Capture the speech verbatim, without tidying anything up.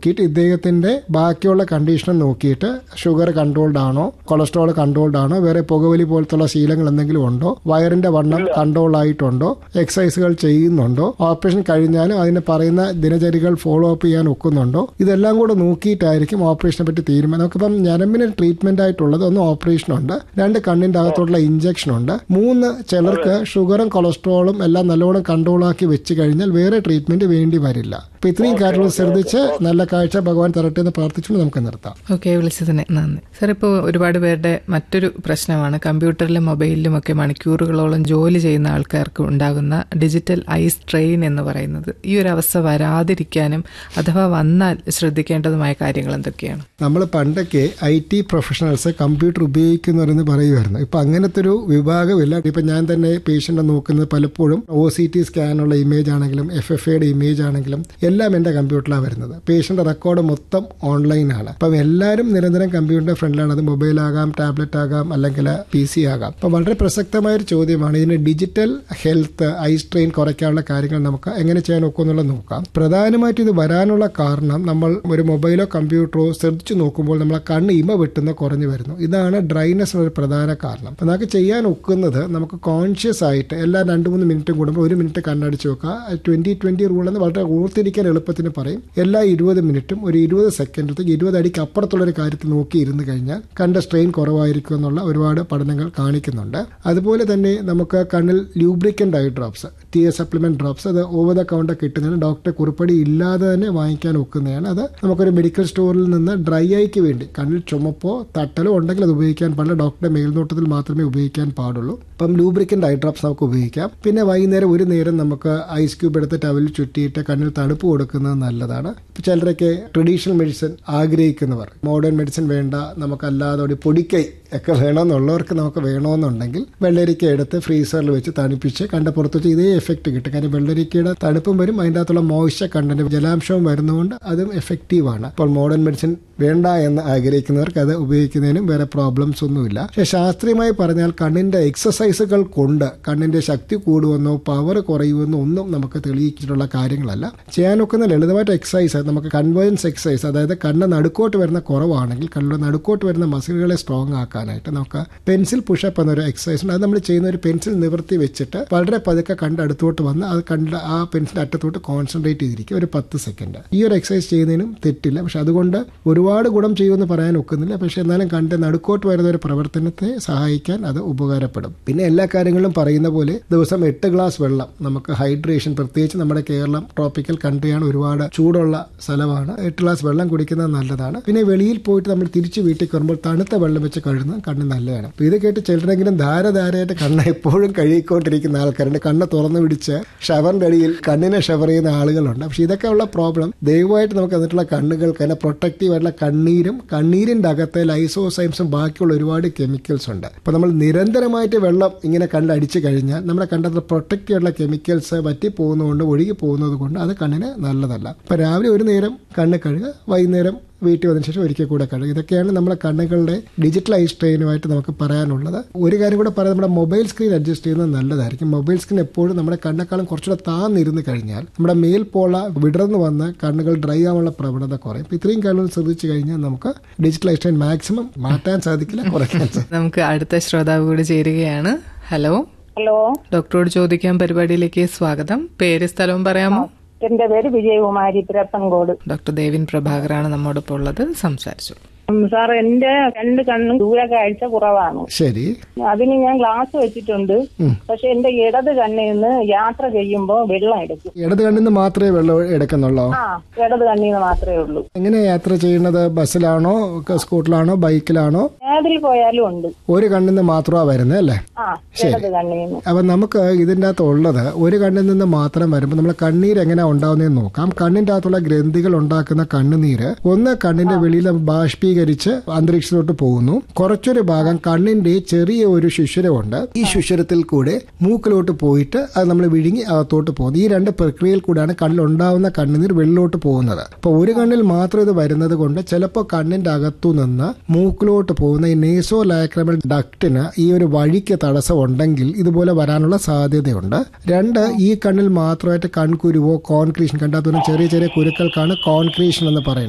നോക്കിയിട്ട് ഇദ്ദേഹത്തിന്റെ ബാക്കിയുള്ള കണ്ടീഷൻ നോക്കിയിട്ട് ഷുഗർ കൺട്രോൾഡ് ആണോ, കൊളസ്ട്രോൾ കൺട്രോൾഡ് ആണോ, വേറെ പുകവലി പോലത്തുള്ള ശീലങ്ങൾ എന്തെങ്കിലും ഉണ്ടോ, വയറിന്റെ വണ്ണം കൺട്രോൾ ആയിട്ടുണ്ടോ, എക്സസൈസുകൾ ചെയ്യുന്നുണ്ടോ, ഓപ്പറേഷൻ കഴിഞ്ഞാലും അതിന് പറയുന്ന ദിനചര്യകൾ ഫോളോ അപ്പ് ചെയ്യാൻ ഒക്കുന്നുണ്ടോ, ഇതെല്ലാം കൂടെ നോക്കിയിട്ടായിരിക്കും ഓപ്പറേഷനെ പറ്റി തീരുമാനം. നമുക്കിപ്പം ഞരമ്പിന് ട്രീറ്റ്മെന്റ് ആയിട്ടുള്ളത് ഒന്ന് ഓപ്പറേഷൻ ഉണ്ട്, രണ്ട് കണ്ണിന്റെ അകത്തോട്ടുള്ള ഇഞ്ചക്ഷൻ ഉണ്ട്, മൂന്ന് ചിലർക്ക് ഷുഗറും കൊളസ്ട്രോളും എല്ലാം നല്ലോണം കൺട്രോൾ ആക്കി വെച്ച് കഴിഞ്ഞാൽ വേറെ ട്രീറ്റ്മെന്റ് വേണ്ടി വരില്ല. അപ്പൊ ഇത്രയും കാര്യങ്ങൾ ശ്രദ്ധിച്ച് നല്ല കാഴ്ച ഭഗവാൻ തരട്ടെ എന്ന് പ്രാർത്ഥിച്ചുകൊണ്ട് നമുക്ക് നിർത്താം. ഓക്കെ, വിളിച്ചതിന് നന്ദി സാർ. ഇപ്പോൾ ഒരുപാട് പേരുടെ മറ്റൊരു പ്രശ്നമാണ് കമ്പ്യൂട്ടറിലും മൊബൈലിലും ഒക്കെ മണിക്കൂറുകളോളം ജോലി ചെയ്യുന്ന ആൾക്കാർക്ക് ഉണ്ടാകുന്ന ഡിജിറ്റൽ ഐ സ്ട്രെയിൻ എന്ന് പറയുന്നത്. ഈ ഒരു അവസ്ഥ വരാതിരിക്കാനും അഥവാ വന്നാൽ ശ്രദ്ധിക്കേണ്ടതുമായ കാര്യങ്ങൾ എന്തൊക്കെയാണ്? നമ്മൾ പണ്ടൊക്കെ ഐ ടി പ്രൊഫഷണൽസ് കമ്പ്യൂട്ടർ ഉപയോഗിക്കുന്നവരെന്ന് പറയുമായിരുന്നു. ഇപ്പൊ അങ്ങനത്തെ ഒരു വിഭാഗമില്ല. ഇപ്പൊ ഞാൻ തന്നെ പേഷ്യന്റ് നോക്കുന്നത് പലപ്പോഴും ഒ സി ടി സ്കാനുള്ള ഇമേജ് ആണെങ്കിലും എഫ് എഫ് എയുടെ ഇമേജ് ആണെങ്കിലും എല്ലാം എന്റെ കമ്പ്യൂട്ടറിലാണ് വരുന്നത്. പേഷ്യന്റ് റെക്കോർഡ് മൊത്തം ഓൺലൈനാണ്. അപ്പം എല്ലാവരും നിരന്തരം കമ്പ്യൂട്ടറിന്റെ ഫ്രണ്ടിലാണ്. അത് മൊബൈൽ ആകാം, ടാബ്ലറ്റ് ആകാം, അല്ലെങ്കിൽ പി സി ആകാം. അപ്പൊ വളരെ പ്രസക്തമായ ഒരു ചോദ്യമാണ് ഇതിന് ഡിജിറ്റൽ ഹെൽത്ത് ഐ സ്ട്രെയിൻ കുറയ്ക്കാനുള്ള കാര്യങ്ങൾ നമുക്ക് എങ്ങനെ ചെയ്യാൻ ഒക്കും എന്നുള്ളത് നോക്കാം. പ്രധാനമായിട്ടും ഇത് വരാനുള്ള കാരണം നമ്മൾ ഒരു മൊബൈലോ കമ്പ്യൂട്ടറോ ശ്രദ്ധിച്ചു നോക്കുമ്പോൾ നമ്മളെ കണ്ണ് ഇമ വെട്ടുന്ന കുറഞ്ഞു വരുന്നു. ഇതാണ് ഡ്രൈനെസ് ഒരു പ്രധാന കാരണം. അപ്പൊ നമുക്ക് ചെയ്യാൻ ഒക്കുന്നത് നമുക്ക് കോൺഷ്യസ് ആയിട്ട് എല്ലാ രണ്ടു മൂന്ന് മിനിറ്റും കൂടുമ്പോൾ ഒരു മിനിറ്റ് കണ്ണടിച്ച് വെക്കുക. ട്വന്റി ട്വന്റി റൂൾ എന്ന് വളരെ ഓർത്തിരിക്കാൻ എളുപ്പത്തിന് പറയും. എല്ലാ ഇരുപത് മിനിറ്റും ഒരു ഇരുപത് സെക്കൻഡത്തേക്ക് ഇരുപത് അടിക്ക് അപ്പുറത്തുള്ള ഒരു കാര്യത്തിൽ നോക്കി ഇരുന്ന് കഴിഞ്ഞാൽ കണ്ട സ്ട്രെയിൻ കുറവായിരിക്കും എന്നുള്ള ഒരുപാട് പഠനങ്ങൾ കാണിക്കുന്നുണ്ട്. അതുപോലെ തന്നെ നമുക്ക് കണ്ണിൽ lubricant eye drops, T A supplement drops, അത് ഓവർ ദ കൗണ്ടർ കിട്ടുന്നതാണ്. ഡോക്ടറെ കുറിപ്പടി ഇല്ലാതെ തന്നെ വാങ്ങിക്കാൻ ഒക്കുന്നതാണ്. അത് നമുക്കൊരു മെഡിക്കൽ സ്റ്റോറിൽ നിന്ന് ഡ്രൈ ഐക്ക് വേണ്ടി കണ്ണിൽ ചുമപ്പോ തട്ടലോ ഉണ്ടെങ്കിൽ അത് ഉപയോഗിക്കാൻ പാടില്ല. ഡോക്ടറുടെ മേൽനോട്ടത്തിൽ മാത്രമേ ഉപയോഗിക്കാൻ പാടുള്ളൂ. അപ്പം ലൂബ്രിക്കന്റ് ഐ ഡ്രോപ്സ് നമുക്ക് ഉപയോഗിക്കാം. പിന്നെ വൈകുന്നേരം ഒരു നേരം നമുക്ക് ഐസ് ക്യൂബ് എടുത്ത് ടവലിൽ ചുറ്റിയിട്ട് കണ്ണിൽ തണുപ്പ് കൊടുക്കുന്നത് നല്ലതാണ്. ഇപ്പൊ ചിലരൊക്കെ ട്രഡീഷണൽ മെഡിസിൻ ആഗ്രഹിക്കുന്നവർ, മോഡേൺ മെഡിസിൻ വേണ്ട, നമുക്കല്ലാതെ പൊടിക്കൈ ഒക്കെ വേണമെന്നുള്ളവർക്ക് നമുക്ക് വേണമെന്നുണ്ടെങ്കിൽ വെള്ളരിക്ക എടുത്ത് ഫ്രീസറിൽ വെച്ച് തണുപ്പിച്ച് കണ്ട പുറത്ത് വെച്ച് ഇതേ എഫക്ട് കിട്ടും. കാരണം വെള്ളരിക്കയുടെ തണുപ്പും വരും, അതിൻ്റെ അകത്തുള്ള മോയ്സ്ചർ കണ്ടന്റ് ജലാംശവും വരുന്നതുകൊണ്ട് അതും എഫക്റ്റീവാണ്. അപ്പോൾ മോഡേൺ മെഡിസിൻ വേണ്ട എന്ന് ആഗ്രഹിക്കുന്നവർക്ക് അത് ഉപയോഗിക്കുന്നതിനും വേറെ പ്രോബ്ലംസ് ഒന്നുമില്ല. പക്ഷെ ശാസ്ത്രീയമായി പറഞ്ഞാൽ കണ്ണിന്റെ എക്സസൈസുകൾ കൊണ്ട് കണ്ണിന്റെ ശക്തി കൂടുമെന്നോ പവർ കുറയുമെന്നോ ഒന്നും നമുക്ക് തെളിയിച്ചിട്ടുള്ള കാര്യങ്ങളല്ല. ചെയ്യാനൊക്കുന്ന ലളിതമായിട്ട് എക്സസൈസ് നമുക്ക് കൺവേർജൻസ് എക്സസൈസ്, അതായത് കണ്ണ് നടുക്കോട്ട് വരുന്ന കുറവാണെങ്കിൽ കണ്ണിന്റെ നടുക്കോട്ട് വരുന്ന മസിലുകളെ സ്ട്രോങ് ആക്കാനായിട്ട് നമുക്ക് പെൻസിൽ പുഷപ്പ് എന്നൊരു എക്സസൈസ് ഉണ്ട്. അത് നമ്മൾ ചെയ്യുന്ന ഒരു പെൻസിൽ നിവർത്തി വെച്ചിട്ട് വളരെ പതുക്കെ കണ്ട് അടുത്തോട്ട് വന്ന് അത് കണ്ട് ആ പെൻസിൽ അറ്റത്തോട്ട് കോൺസെൻട്രേറ്റ് ചെയ്തിരിക്കും ഒരു പത്ത് സെക്കൻഡ്. ഈ ഒരു എക്സസൈസ് ചെയ്യുന്നതിനും തെറ്റില്ല. പക്ഷെ അതുകൊണ്ട് ഒരുപാട് ഗുണം ചെയ്യുമെന്ന് പറയാൻ ഒക്കുന്നില്ല. പക്ഷെ എന്നാലും കണ്ട് നടുക്കോട്ട് വരുന്ന ഒരു പ്രവർത്തനത്തെ സഹായിക്കാൻ അത് ഉപകാരപ്പെടും. പിന്നെ എല്ലാ കാര്യങ്ങളും പറയുന്ന പോലെ ദിവസം എട്ട് ഗ്ലാസ് വെള്ളം നമുക്ക് ഹൈഡ്രേഷൻ, പ്രത്യേകിച്ച് നമ്മുടെ കേരളം ട്രോപ്പിക്കൽ കൺട്രിയാണ്, ഒരുപാട് ചൂടുള്ള സ്ഥലമാണ്. എട്ട് ഗ്ലാസ് വെള്ളം കുടിക്കുന്നത് നല്ലതാണ്. പിന്നെ വെളിയിൽ പോയിട്ട് നമ്മൾ തിരിച്ച് വീട്ടിൽ വരുമ്പോൾ തണുത്ത വെള്ളം വെച്ച് കഴുകുന്നത് കണ്ണ് നല്ലതാണ്. അപ്പൊ ഇത് കേട്ട് ചിലരെങ്കിലും ധാരധാരയായിട്ട് കണ്ണ് എപ്പോഴും കഴുകിക്കൊണ്ടിരിക്കുന്ന ആൾക്കാരുണ്ട്. കണ്ണ് തുറന്നു പിടിച്ച് ഷവറിന്റെ അടിയിൽ കണ്ണിനെ ഷവർ ചെയ്യുന്ന ആളുകളുണ്ട്. പക്ഷെ ഇതൊക്കെ ഉള്ള പ്രോബ്ലം ദയവായിട്ട് നമുക്ക് എന്നിട്ടുള്ള കണ്ണുകൾക്ക് അതിനെ പ്രൊട്ടക്റ്റീവ് ആയിട്ടുള്ള കണ്ണീരും കണ്ണീരിന്റെ അകത്തെ ലൈസോസൈംസും ബാക്കിയുള്ള ഒരുപാട് കെമിക്കൽസ് ഉണ്ട്. അപ്പൊ നമ്മൾ നിരന്തരമായിട്ട് വെള്ളം ഇങ്ങനെ കണ്ടടിച്ചു കഴിഞ്ഞാൽ നമ്മുടെ കണ്ടത്തിൽ പ്രൊട്ടക്റ്റീവ് ആയിട്ടുള്ള കെമിക്കൽസ് വറ്റി പോകുന്നതുകൊണ്ട് ഒഴുകി പോകുന്നത് കൊണ്ട് അത് കണ്ണിന് നല്ലതല്ല. അപ്പൊ രാവിലെ ഒരു നേരം കണ്ണ് കഴുകുക, വൈകുന്നേരം വീട്ടിൽ വന്നതിന് ശേഷം ഒരിക്കൽ കൂടെ കഴുകുക. ഇതൊക്കെയാണ് നമ്മുടെ കണ്ണുകളുടെ ഡിജിറ്റൽ ഐ സ്ട്രെയിനുമായിട്ട് നമുക്ക് പറയാനുള്ളത്. ഒരു കാര്യം കൂടെ പറയാം, നമ്മുടെ മൊബൈൽ സ്ക്രീൻ അഡ്ജസ്റ്റ് ചെയ്യുന്നത് നല്ലതായിരിക്കും. മൊബൈൽ സ്ക്രീൻ എപ്പോഴും നമ്മുടെ കണ്ണെക്കാളും കുറച്ചുകൂടെ താന്നിരുന്ന് കഴിഞ്ഞാൽ നമ്മുടെ മേൽപോള വിടർന്ന് വന്ന് കണ്ണുകൾ ഡ്രൈ ആവാനുള്ള പ്രവണത കുറയും. ഇപ്പൊ ഇത്രയും കാര്യങ്ങൾ ശ്രദ്ധിച്ചു കഴിഞ്ഞാൽ നമുക്ക് ഡിജിറ്റൽ ഐ സ്ട്രെയിൻ മാക്സിമം മാറ്റാൻ സാധിക്കില്ല, കുറയ്ക്കാൻ സാധിക്കും. നമുക്ക് അടുത്ത ശ്രോതാവ് കൂടി ചേരുകയാണ്. ഹലോ ഹലോ, ഡോക്ടറോട് ചോദിക്കാൻ പരിപാടിയിലേക്ക് സ്വാഗതം. പേര് സ്ഥലവും പറയാമോ? എന്റെ പേര് വിജയകുമാരി, പിരപ്പൻകോട്. ഡോക്ടർ ദേവിൻ പ്രഭാകറാണ് നമ്മോടൊപ്പം ഉള്ളത്. സംസാരിച്ചു. സാർ, എന്റെ രണ്ട് കണ്ണും ദൂരക്കാഴ്ച കുറവാണ്. ശരി. അതിന് ഞാൻ ഗ്ലാസ് വെച്ചിട്ടുണ്ട്. പക്ഷെ എന്റെ ഇടത് കണ്ണിൽ നിന്ന് യാത്ര ചെയ്യുമ്പോ വെള്ളം എടുക്കും. ഇടത് കണ്ണിൽ നിന്ന് മാത്രമേ വെള്ളം എടുക്കുന്നുള്ളൂ? ആ, ഇടത് കണ്ണിൽ നിന്ന് മാത്രമേ ഉള്ളൂ. എങ്ങനെയാ യാത്ര ചെയ്യുന്നത്? ബസ്സിലാണോ, സ്കൂട്ടറിലാണോ, ബൈക്കിലാണോ? ഏതിൽ പോയാലും ഉണ്ട്. ഒരു കണ്ണിൽ നിന്ന് മാത്രമാ വരുന്നത് അല്ലേ? ഇടത് കണ്ണിൽ നിന്ന്. അപ്പൊ നമുക്ക് ഇതിന്റെ അകത്ത് ഉള്ളത് ഒരു കണ്ണിൽ നിന്ന് മാത്രം വരുമ്പോൾ നമ്മൾ കണ്ണീര് എങ്ങനെയാ ഉണ്ടാവുന്നതെന്ന് നോക്കാം. കണ്ണിന്റെ അകത്തുള്ള ഗ്രന്ഥികൾ ഉണ്ടാക്കുന്ന കണ്ണുനീര് ഒന്ന് കണ്ണിന്റെ വെളിയിൽ ബാഷ്പീകരിച്ച് അന്തരീക്ഷത്തിലോട്ട് പോകുന്നു. കുറച്ചൊരു ഭാഗം കണ്ണിന്റെ ചെറിയ ഒരു ശുശ്വരമുണ്ട്. ഈ ശുശ്വരത്തിൽ കൂടെ മൂക്കിലോട്ട് പോയിട്ട് അത് നമ്മൾ വിഴുങ്ങി അകത്തോട്ട് പോകുന്നു. ഈ രണ്ട് പ്രക്രിയയിൽ കൂടെയാണ് കണ്ണിൽ ഉണ്ടാവുന്ന കണ്ണുനീർ വെള്ളിലോട്ട് പോകുന്നത്. അപ്പൊ ഒരു കണ്ണിൽ മാത്രം ഇത് വരുന്നത് കൊണ്ട് ചിലപ്പോൾ കണ്ണിന്റെ അകത്തു നിന്ന് മൂക്കിലോട്ട് പോകുന്ന ഈ നേസോ ലാക്രിമൽ ഡക്റ്റിന് ഈ ഒരു വഴിക്ക് തടസ്സം ഉണ്ടെങ്കിൽ ഇതുപോലെ വരാനുള്ള സാധ്യതയുണ്ട്. രണ്ട്, ഈ കണ്ണിൽ മാത്രമായിട്ട് കൺകുരുവോ കോൺക്രീഷൻ കണ്ടാത്ത ചെറിയ ചെറിയ കുരുക്കൾക്കാണ് കോൺക്രീഷൻ എന്ന് പറയുന്നത്.